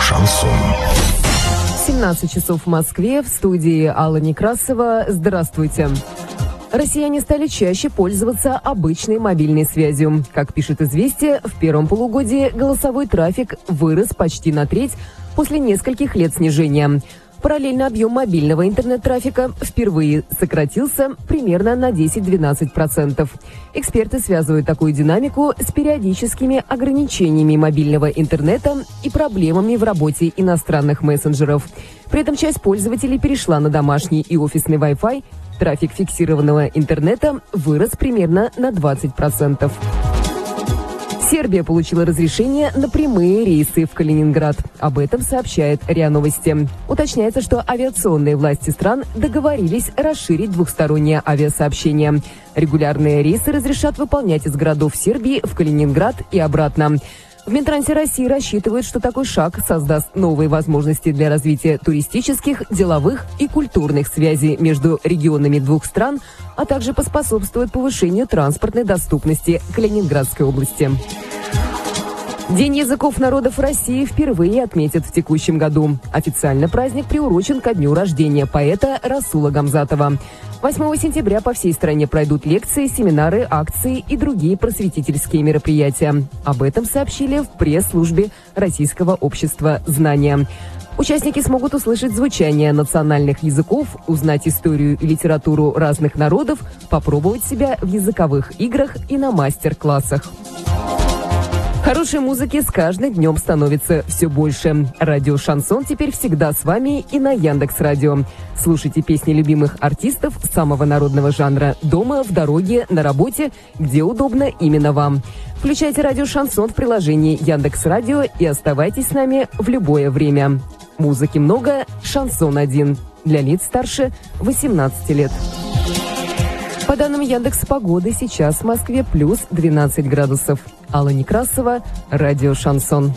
Шансон. 17 часов в Москве, в студии Алла Некрасова. Здравствуйте. Россияне стали чаще пользоваться обычной мобильной связью. Как пишет «Известия», в первом полугодии голосовой трафик вырос почти на треть после нескольких лет снижения. Параллельно объем мобильного интернет-трафика впервые сократился примерно на 10-12%. Эксперты связывают такую динамику с периодическими ограничениями мобильного интернета и проблемами в работе иностранных мессенджеров. При этом часть пользователей перешла на домашний и офисный Wi-Fi. Трафик фиксированного интернета вырос примерно на 20%. Сербия получила разрешение на прямые рейсы в Калининград. Об этом сообщает РИА Новости. Уточняется, что авиационные власти стран договорились расширить двухстороннее авиасообщение. Регулярные рейсы разрешат выполнять из городов Сербии в Калининград и обратно. В Минтрансе России рассчитывают, что такой шаг создаст новые возможности для развития туристических, деловых и культурных связей между регионами двух стран, а также поспособствует повышению транспортной доступности Калининградской области. День языков народов России впервые отметят в текущем году. Официально праздник приурочен ко дню рождения поэта Расула Гамзатова. 8 сентября по всей стране пройдут лекции, семинары, акции и другие просветительские мероприятия. Об этом сообщили в пресс-службе Российского общества знания. Участники смогут услышать звучание национальных языков, узнать историю и литературу разных народов, попробовать себя в языковых играх и на мастер-классах. Хорошей музыки с каждым днем становится все больше. Радио «Шансон» теперь всегда с вами и на Яндекс.Радио. Слушайте песни любимых артистов самого народного жанра дома, в дороге, на работе, где удобно именно вам. Включайте радио «Шансон» в приложении Яндекс.Радио и оставайтесь с нами в любое время. Музыки много, шансон один. Для лиц старше 18 лет. По данным Яндекс.Погоды, сейчас в Москве плюс 12 градусов. Алла Некрасова, радио «Шансон».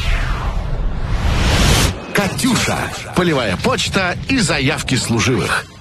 «Катюша» – полевая почта и заявки служивых.